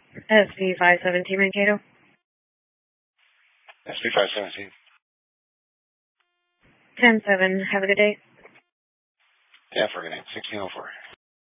SP 517 Mankato. SP 517. 10-7. Have a good day. Yeah, for a good night. 1604.